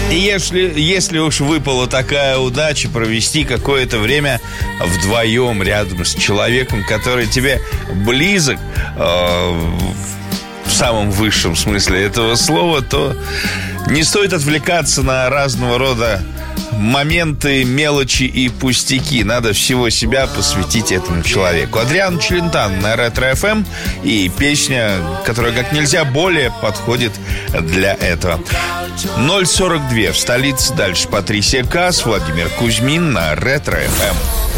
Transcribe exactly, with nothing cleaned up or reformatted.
И если, если уж выпала такая удача провести какое-то время вдвоем рядом с человеком, который тебе близок э, в самом высшем смысле этого слова, то не стоит отвлекаться на разного рода моменты, мелочи и пустяки. Надо всего себя посвятить этому человеку. Адриан Челентано на Ретро-эф эм и песня, которая как нельзя более подходит для этого. ноль сорок два в столице. Дальше Патрисия Каас, Владимир Кузьмин на Ретро-эф эм.